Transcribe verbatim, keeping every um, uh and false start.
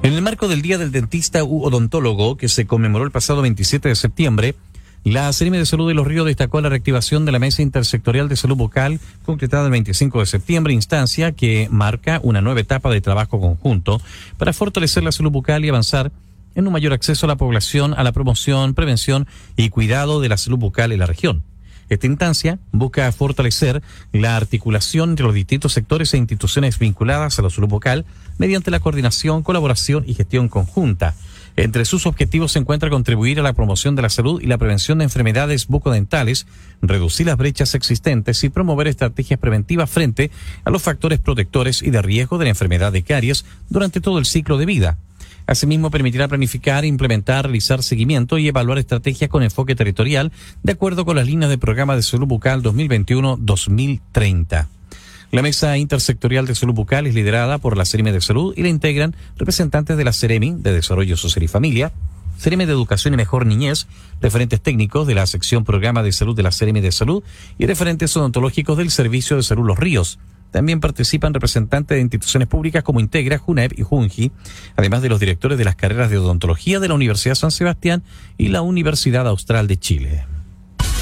En el marco del Día del Dentista u Odontólogo, que se conmemoró el pasado veintisiete de septiembre, la Seremi de Salud de Los Ríos destacó la reactivación de la Mesa Intersectorial de Salud Bucal, concretada el veinticinco de septiembre, instancia que marca una nueva etapa de trabajo conjunto para fortalecer la salud bucal y avanzar en un mayor acceso a la población a la promoción, prevención y cuidado de la salud bucal en la región. Esta instancia busca fortalecer la articulación entre los distintos sectores e instituciones vinculadas a la salud bucal mediante la coordinación, colaboración y gestión conjunta. Entre sus objetivos se encuentra contribuir a la promoción de la salud y la prevención de enfermedades bucodentales, reducir las brechas existentes y promover estrategias preventivas frente a los factores protectores y de riesgo de la enfermedad de caries durante todo el ciclo de vida. Asimismo, permitirá planificar, implementar, realizar seguimiento y evaluar estrategias con enfoque territorial de acuerdo con las líneas del Programa de Salud Bucal dos mil veintiuno a dos mil treinta. La Mesa Intersectorial de Salud Bucal es liderada por la Seremi de Salud y la integran representantes de la Seremi de Desarrollo Social y Familia, Seremi de Educación y Mejor Niñez, referentes técnicos de la sección Programa de Salud de la Seremi de Salud y referentes odontológicos del Servicio de Salud Los Ríos. También participan representantes de instituciones públicas como Integra, JUNEP y JUNJI, además de los directores de las carreras de odontología de la Universidad San Sebastián y la Universidad Austral de Chile.